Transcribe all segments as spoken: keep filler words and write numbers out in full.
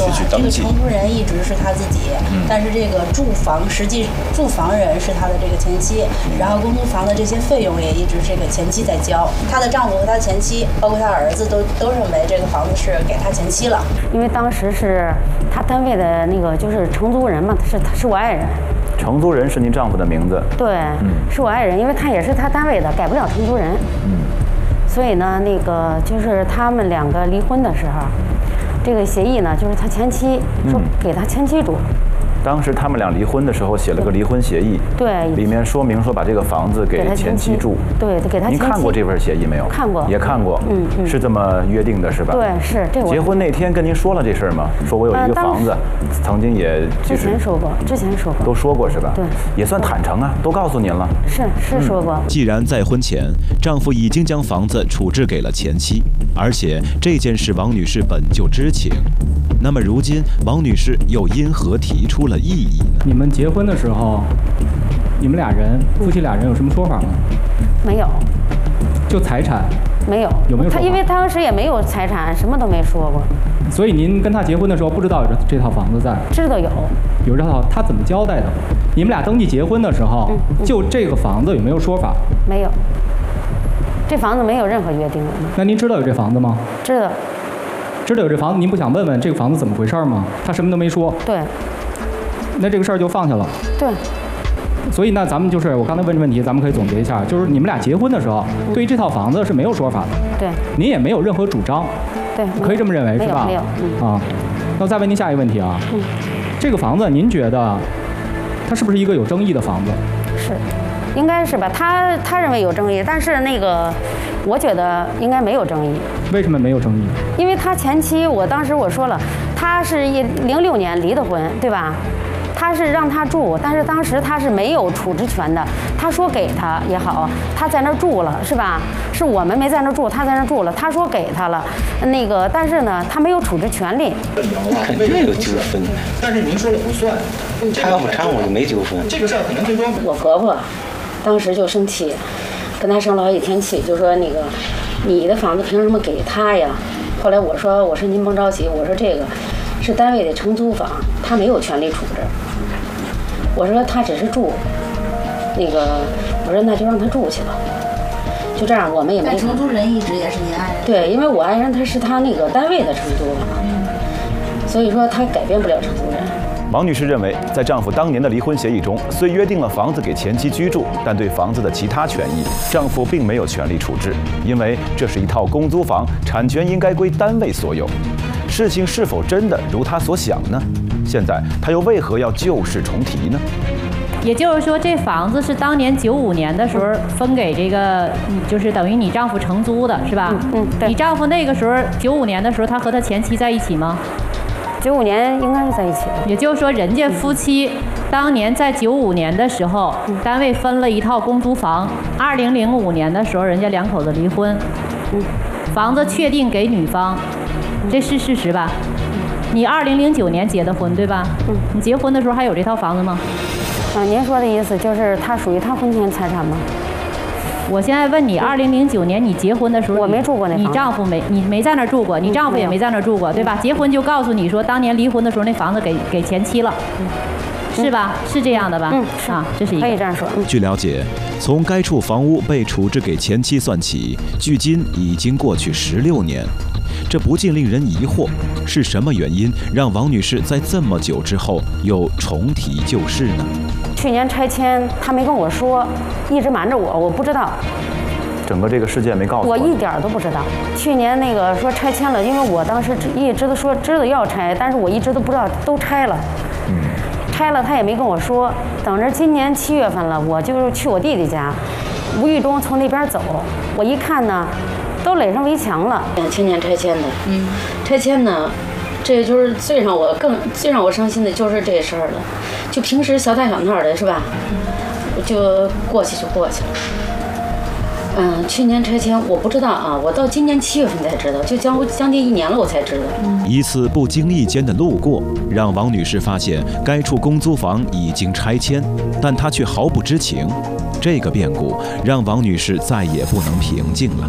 去登记。 这个承租人一直是他自己，嗯、但是这个住房实际住房人是他的这个前妻，嗯、然后公租房的这些费用也一直这个前妻在交。她的丈夫和她前妻，包括她儿子都都认为这个房子是给她前妻了。 因为当时是他单位的那个就是承租人嘛，是是我爱人。 承租人是您丈夫的名字？ 对，嗯、是我爱人，因为他也是他单位的，改不了承租人。嗯，所以呢，那个就是他们两个离婚的时候，这个协议呢，就是他前妻说给他前妻住。嗯当时他们俩离婚的时候写了个离婚协议， 对， 里面说明说把这个房子给前妻住， 对，给他前妻。 您看过这份协议没有？ 看过， 也看过，嗯嗯，是这么约定的，是吧？ 对，是这。 结婚那天跟您说了这事儿吗？说我有一个房子，曾经也之前说过，之前说过， 都说过是吧？ 对， 也算坦诚啊，都告诉您了。 是是说过。 既然在婚前丈夫已经将房子处置给了前妻，而且这件事王女士本就知情，那么如今王女士又因何提出了异议呢？ 你们结婚的时候，你们俩人夫妻俩人有什么说法吗？ 没有。 就财产？ 没有。 有没有说法？ 他因为当时也没有财产，什么都没说过。 所以您跟他结婚的时候不知道有这套房子在？ 知道有。 有这套，他怎么交代的？你们俩登记结婚的时候，嗯嗯、就这个房子有没有说法？ 没有。这房子没有任何约定。 那您知道有这房子吗？ 知道。 知道有这房子，您不想问问这个房子怎么回事吗？他什么都没说。 对。 那这个事儿就放下了。 对。 所以呢，咱们就是我刚才问的问题，咱们可以总结一下，就是你们俩结婚的时候，嗯、对于这套房子是没有说法的。 对。 您也没有任何主张。 对。 可以这么认为是吧？ 没有。 嗯、啊，那我再问您下一个问题啊。 嗯。 这个房子您觉得，它是不是一个有争议的房子？ 是，应该是吧？他他认为有争议，但是那个，我觉得应该没有争议。 为什么没有争议？ 因为他前妻，我当时我说了，他是一零六年离的婚，对吧？他是让他住，但是当时他是没有处置权的。他说给他也好，他在那儿住了，是吧？是我们没在那儿住，他在那儿住了。他说给他了，那个，但是呢，他没有处置权利。 肯定有纠纷， 但是您说了不算。 他要不掺和就没纠纷。 这个事儿可能最终我婆婆当时就生气，跟他生了好几天气，就说那个你的房子凭什么给他呀？后来我说我说您甭着急，我说这个是单位的承租房，他没有权利处置。我说他只是住，那个我说那就让他住去吧，就这样，我们也没。 承租人一直也是您爱人。 对，因为我爱人他是他那个单位的承租，嗯，所以说他改变不了承租人。 王女士认为，在丈夫当年的离婚协议中，虽约定了房子给前妻居住，但对房子的其他权益，丈夫并没有权利处置，因为这是一套公租房，产权应该归单位所有。事情是否真的如他所想呢？现在他又为何要旧事重提呢？ 也就是说，这房子是当年九五年的时候分给这个，就是等于你丈夫承租的，是吧？ 嗯嗯，对。 你丈夫那个时候九五年的时候，他和他前妻在一起吗？ 九五年应该是在一起的。 也就是说，人家夫妻当年在九五年的时候，单位分了一套公租房。二零零五年的时候，人家两口子离婚， 嗯， 房子确定给女方，这是事实吧？你二零零九年结的婚，对吧？ 嗯。 你结婚的时候还有这套房子吗？ 啊，您说的意思就是他属于他婚前财产吗？ 我现在问你，二零零九年你结婚的时候， 我没住过那房子， 你丈夫没，你没在那儿住过，你丈夫也没在那儿住过，对吧？结婚就告诉你说，当年离婚的时候那房子给给前妻了，嗯、是吧？是这样的吧？ 嗯，是啊，这是一个可以这样说。嗯、 据了解，从该处房屋被处置给前妻算起，距今已经过去十六年。这不禁令人疑惑，是什么原因让王女士在这么久之后又重提旧事呢？ 去年拆迁，他没跟我说，一直瞒着我，我不知道。 整个这个事件没告诉我， 我一点都不知道。去年那个说拆迁了，因为我当时一直都说知道要拆，但是我一直都不知道都拆了。嗯，拆了他也没跟我说，等着今年七月份了，我就去我弟弟家，无意中从那边走，我一看呢。都垒上围墙了。去年拆迁的，嗯，拆迁呢，这就是最让我更最让我伤心的就是这事儿了。就平时小打小闹的是吧？就过去就过去了。嗯，去年拆迁我不知道啊，我到今年七月份才知道，就将将近一年了我才知道。 一次不经意间的路过，让王女士发现该处公租房已经拆迁，但她却毫不知情。这个变故让王女士再也不能平静了。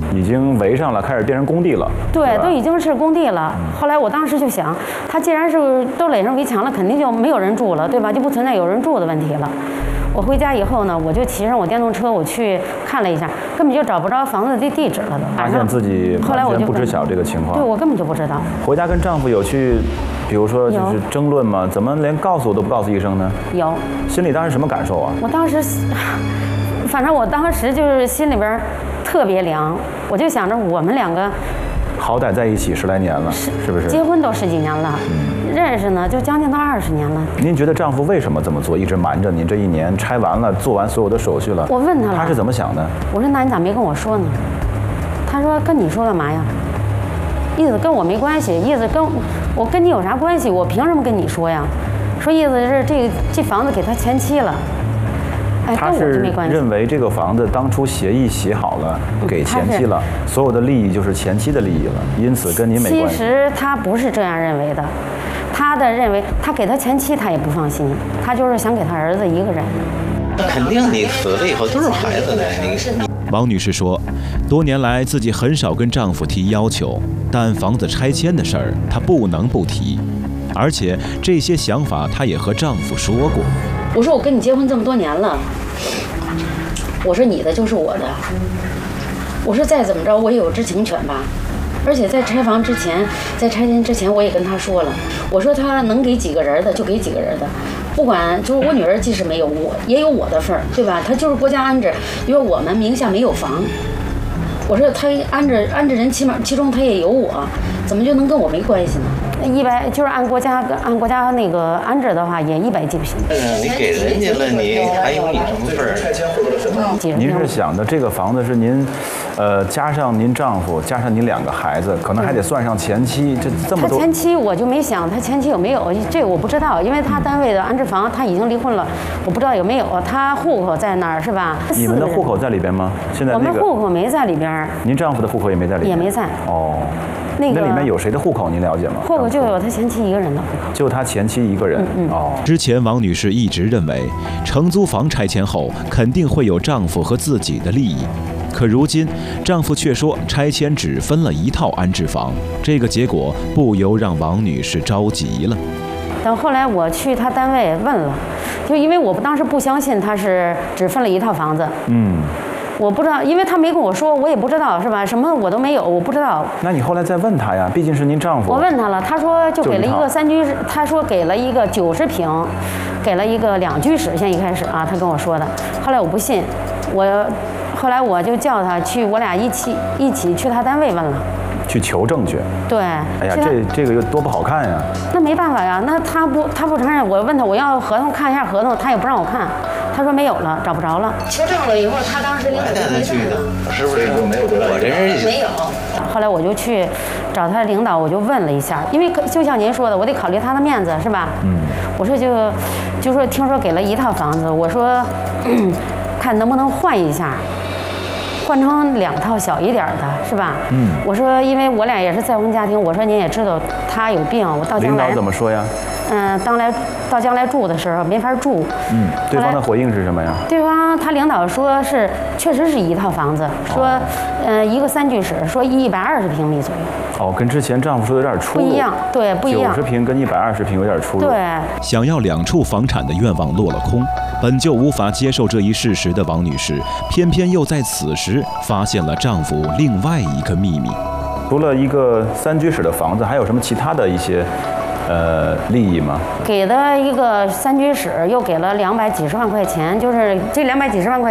已经围上了，开始变成工地了。 对，都已经是工地了。后来我当时就想，他既然是都垒上围墙了，肯定就没有人住了，对吧？就不存在有人住的问题了。我回家以后呢，我就骑上我电动车，我去看了一下，根本就找不着房子的地址了都。 发现自己完全不知晓这个情况。 对，我根本就不知道。 回家跟丈夫有去，比如说就是争论吗？怎么连告诉我都不告诉一声呢？ 有。 心里当时什么感受啊？ 我当时，反正我当时就是心里边特别凉，我就想着我们两个。 好歹在一起十来年了，是是不是？ 结婚都十几年了，嗯、认识呢就将近到二十年了。 您觉得丈夫为什么这么做，一直瞒着您？这一年拆完了，做完所有的手续了， 我问他了， 他是怎么想的？ 我说那你咋没跟我说呢？他说跟你说干嘛呀？意思跟我没关系，意思跟我跟你有啥关系？我凭什么跟你说呀？说意思是这个这房子给他前妻了。 他是认为这个房子当初协议写好了，给前妻了，所有的利益就是前妻的利益了，因此跟您没关系。 其实他不是这样认为的，他的认为他给他前妻他也不放心，他就是想给他儿子一个人。 肯定你死了以后都是孩子的，你。 王女士说，多年来自己很少跟丈夫提要求，但房子拆迁的事儿她不能不提，而且这些想法她也和丈夫说过。 我说我跟你结婚这么多年了，我说你的就是我的，我说再怎么着我也有知情权吧，而且在拆房之前，在拆迁之前我也跟他说了，我说他能给几个人的就给几个人的，不管就是我女儿即使没有，我也有我的份儿，对吧？他就是国家安置，因为我们名下没有房，我说他安置安置人起码其中他也有我，怎么就能跟我没关系呢？一百就是按国家按国家那个安置的话，也一百几平。 嗯，你给人家了，你还有你什么份儿？ 您是想的这个房子是您，呃，加上您丈夫，加上您两个孩子，可能还得算上前妻，这这么多。 他前妻我就没想，他前妻有没有？这个我不知道，因为他单位的安置房他已经离婚了，我不知道有没有。他户口在那儿是吧？ 你们的户口在里边吗？现在、那个、 我们户口没在里边。 您丈夫的户口也没在里边？ 也没在。 哦。 那个那里面有谁的户口？您了解吗？ 户口就有他前妻一个人的户口， 就他前妻一个人。嗯嗯哦。 之前王女士一直认为，承租房拆迁后肯定会有丈夫和自己的利益，可如今丈夫却说拆迁只分了一套安置房，这个结果不由让王女士着急了。 等后来我去他单位问了，就因为我当时不相信他是只分了一套房子。嗯。我不知道，因为他没跟我说，我也不知道，是吧？什么我都没有，我不知道。 那你后来再问他呀，毕竟是您丈夫。 我问他了，他说就给了一个三居室，他说给了一个九十平，给了一个两居室。先一开始啊，他跟我说的，后来我不信，我后来我就叫他去，我俩一起一起去他单位问了。 去求证去。 对。 哎呀，这这个又多不好看呀。 那没办法呀，那他不他不承认，我问他我要合同看一下合同，他也不让我看，他说没有了，找不着了。求证了以后，他当时领导带他去的，是不是就没有得到？我这人没有。后来我就去找他领导，我就问了一下，因为就像您说的，我得考虑他的面子，是吧？嗯。我说就就说听说给了一套房子，我说、嗯、看能不能换一下。换成两套小一点的，是吧？嗯，我说，因为我俩也是再婚家庭，我说您也知道他有病，我到将来领导怎么说呀？ 嗯、呃，当来到将来住的时候没法住。嗯， 对方的回应是什么呀？ 对方他领导说是确实是一套房子，说，哦、呃，一个三居室，说一百二十平米左右。 哦，跟之前丈夫说有点出入。 不一样，对，不一样。 九十平跟一百二十平有点出入。 对。 想要两处房产的愿望落了空。本就无法接受这一事实的王女士，偏偏又在此时发现了丈夫另外一个秘密。 除了一个三居室的房子，还有什么其他的一些呃利益吗？ 给的一个三居室，又给了两百几十万块钱，就是这两百几十万块钱。